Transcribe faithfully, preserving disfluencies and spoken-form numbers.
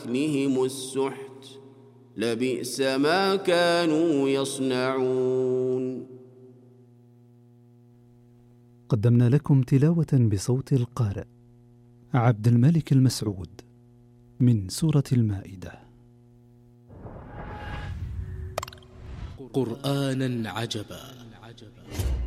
أكلهم السحت لبئس ما كانوا يصنعون. قدمنا لكم تلاوة بصوت القارئ عبد الملك المسعود من سورة المائدة. قرآنا عجبا